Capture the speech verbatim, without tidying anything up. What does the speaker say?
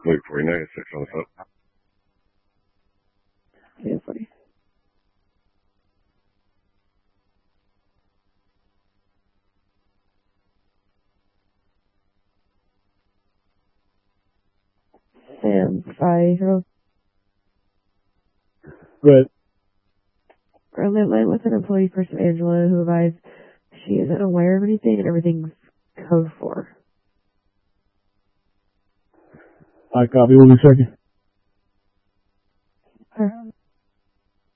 Wait for you, ninety-six on the phone. Yeah, funny. Sam, I have But a landline with an employee person, Angela, who advised she isn't aware of anything and everything's code for. I copy. We'll be second.